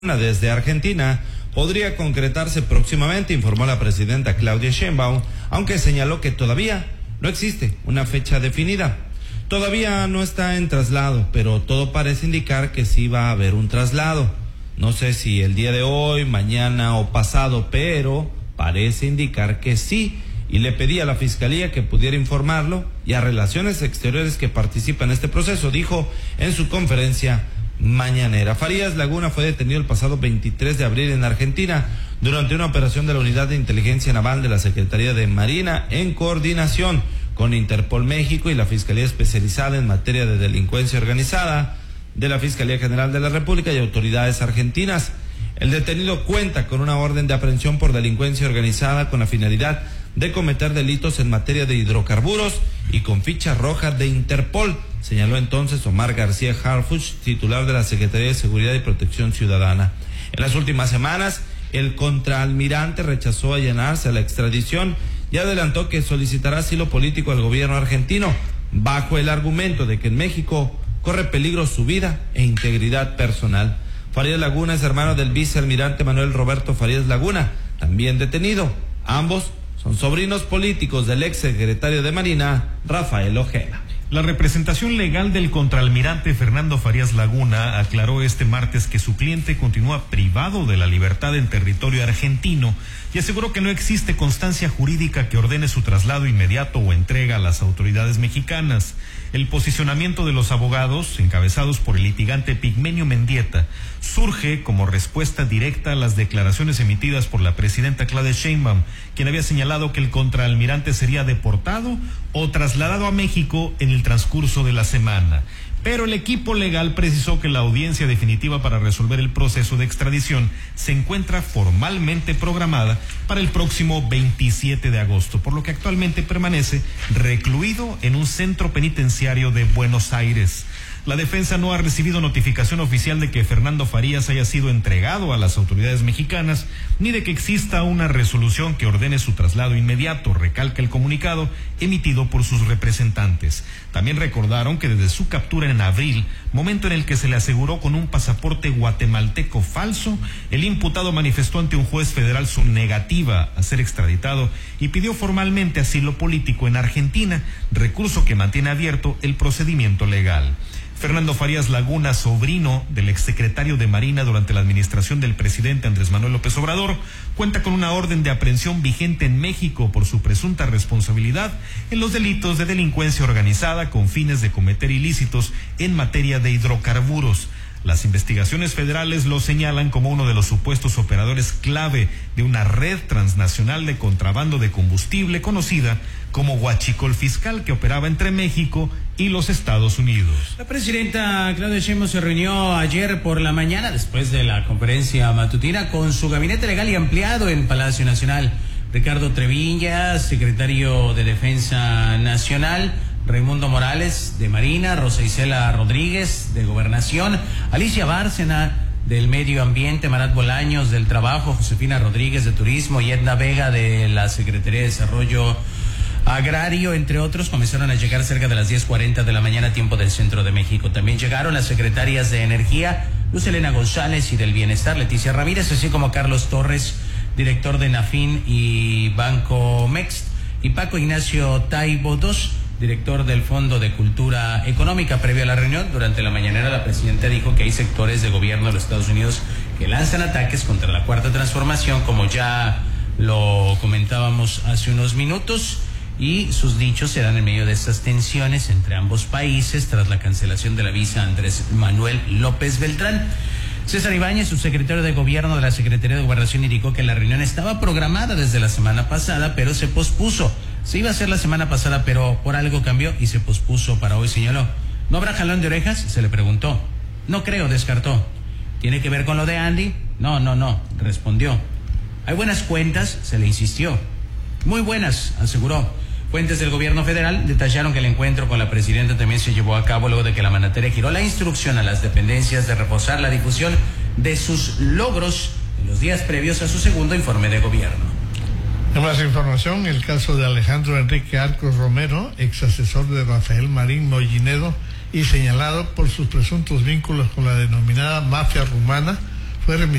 desde Argentina podría concretarse próximamente, informó la presidenta Claudia Sheinbaum, aunque señaló que todavía no existe una fecha definida. Todavía no está en traslado, pero todo parece indicar que sí va a haber un traslado. No sé si el día de hoy, mañana o pasado, pero parece indicar que sí. Y le pedí a la Fiscalía que pudiera informarlo y a Relaciones Exteriores que participa en este proceso, dijo en su conferencia mañanera. Farías Laguna fue detenido el pasado 23 de abril en Argentina durante una operación de la Unidad de Inteligencia Naval de la Secretaría de Marina en coordinación con Interpol México y la Fiscalía Especializada en Materia de Delincuencia Organizada de la Fiscalía General de la República y autoridades argentinas. El detenido cuenta con una orden de aprehensión por delincuencia organizada con la finalidad de cometer delitos en materia de hidrocarburos y con ficha roja de Interpol, señaló entonces Omar García Harfuch, titular de la Secretaría de Seguridad y Protección Ciudadana. En las últimas semanas, el contraalmirante rechazó allanarse a la extradición y adelantó que solicitará asilo político al gobierno argentino, bajo el argumento de que en México corre peligro su vida e integridad personal. Farías Laguna es hermano del vicealmirante Manuel Roberto Farías Laguna, también detenido. Ambos son sobrinos políticos del ex secretario de Marina, Rafael Ojeda. La representación legal del contraalmirante Fernando Farías Laguna aclaró este martes que su cliente continúa privado de la libertad en territorio argentino y aseguró que no existe constancia jurídica que ordene su traslado inmediato o entrega a las autoridades mexicanas. El posicionamiento de los abogados, encabezados por el litigante Pigmenio Mendieta, surge como respuesta directa a las declaraciones emitidas por la presidenta Claudia Sheinbaum, quien había señalado que el contraalmirante sería deportado o trasladado a México en el transcurso de la semana. Pero el equipo legal precisó que la audiencia definitiva para resolver el proceso de extradición se encuentra formalmente programada para el próximo 27 de agosto, por lo que actualmente permanece recluido en un centro penitenciario de Buenos Aires. La defensa no ha recibido notificación oficial de que Fernando Farías haya sido entregado a las autoridades mexicanas, ni de que exista una resolución que ordene su traslado inmediato, recalca el comunicado emitido por sus representantes. También recordaron que desde su captura en abril, momento en el que se le aseguró con un pasaporte guatemalteco falso, el imputado manifestó ante un juez federal su negativa a ser extraditado y pidió formalmente asilo político en Argentina, recurso que mantiene abierto el procedimiento legal. Fernando Farías Laguna, sobrino del exsecretario de Marina durante la administración del presidente Andrés Manuel López Obrador, cuenta con una orden de aprehensión vigente en México por su presunta responsabilidad en los delitos de delincuencia organizada con fines de cometer ilícitos en materia de hidrocarburos. Las investigaciones federales lo señalan como uno de los supuestos operadores clave de una red transnacional de contrabando de combustible conocida como Huachicol Fiscal, que operaba entre México y los Estados Unidos. La presidenta Claudia Sheinbaum se reunió ayer por la mañana, después de la conferencia matutina, con su gabinete legal y ampliado en Palacio Nacional. Ricardo Trevilla, secretario de Defensa Nacional, Raimundo Morales, de Marina, Rosa Isela Rodríguez, de Gobernación, Alicia Bárcena, del Medio Ambiente, Marat Bolaños, del Trabajo, Josefina Rodríguez, de Turismo, y Edna Vega, de la Secretaría de Desarrollo Agrario, entre otros, comenzaron a llegar cerca de las 10:40 de la mañana, tiempo del centro de México. También llegaron las secretarias de Energía, Luz Elena González, y del Bienestar, Leticia Ramírez, así como Carlos Torres, director de Nafin y Banco Mext, y Paco Ignacio Taibo II, director del Fondo de Cultura Económica. Previo a la reunión, durante la mañanera, la presidenta dijo que hay sectores de gobierno de los Estados Unidos que lanzan ataques contra la Cuarta Transformación, como ya lo comentábamos hace unos minutos, y sus dichos se dan en medio de estas tensiones entre ambos países tras la cancelación de la visa a Andrés Manuel López Beltrán. César Ibáñez, subsecretario de Gobierno de la Secretaría de Gobernación, indicó que la reunión estaba programada desde la semana pasada, pero se pospuso. Se iba a hacer la semana pasada, pero por algo cambió y se pospuso para hoy, señaló. ¿No habrá jalón de orejas?, se le preguntó. No creo, descartó. ¿Tiene que ver con lo de Andy? No, respondió. ¿Hay buenas cuentas?, se le insistió. Muy buenas, aseguró. Fuentes del gobierno federal detallaron que el encuentro con la presidenta también se llevó a cabo luego de que la mandataria giró la instrucción a las dependencias de reforzar la difusión de sus logros en los días previos a su segundo informe de gobierno. En más información, el caso de Alejandro Enrique Arcos Romero, ex asesor de Rafael Marín Mollinedo y señalado por sus presuntos vínculos con la denominada mafia rumana, fue remitido